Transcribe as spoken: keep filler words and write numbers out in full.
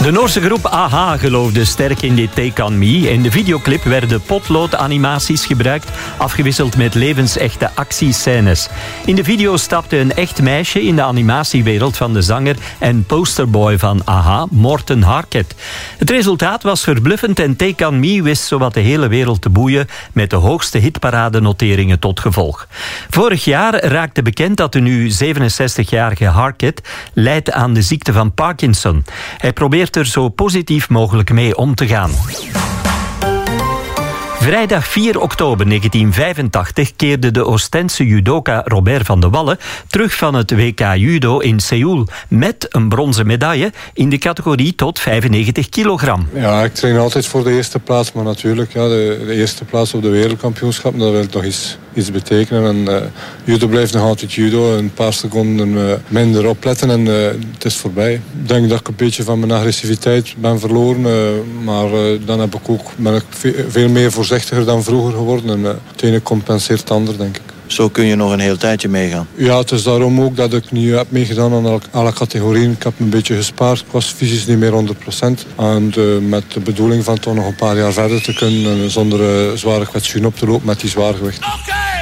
De Noorse groep A H geloofde sterk in dit Take On Me. In de videoclip werden potloodanimaties gebruikt, afgewisseld met levensechte actiescènes. In de video stapte een echt meisje in de animatiewereld van de zanger en posterboy van A H, Morten Harket. Het resultaat was verbluffend en Take On Me wist zowat de hele wereld te boeien met de hoogste hitparadenoteringen tot gevolg. Vorig jaar raakte bekend dat de nu zevenenzestigjarige Harket lijdt aan de ziekte van Parkinson. Hij probeert er zo positief mogelijk mee om te gaan. Vrijdag vier oktober negentien vijfentachtig keerde de Oostense judoka Robert van de Wallen terug van het W K Judo in Seoul met een bronzen medaille in de categorie tot vijfennegentig kilogram. Ja, ik train altijd voor de eerste plaats, maar natuurlijk ja, de, de eerste plaats op de wereldkampioenschap, dat wil toch iets, iets betekenen. En, uh, judo blijft nog altijd judo, een paar seconden uh, minder opletten en uh, het is voorbij. Ik denk dat ik een beetje van mijn agressiviteit ben verloren, uh, maar uh, dan heb ik ook, ben ik ve- veel meer voorzichtiger dan vroeger geworden en uh, het ene compenseert het ander, denk ik. Zo kun je nog een heel tijdje meegaan. Ja, het is daarom ook dat ik nu heb meegedaan aan alle, alle categorieën. Ik heb me een beetje gespaard. Ik was fysisch niet meer honderd procent. En uh, met de bedoeling van toch nog een paar jaar verder te kunnen. Uh, zonder uh, zware kwetsuren op te lopen met die zwaargewicht. Okay.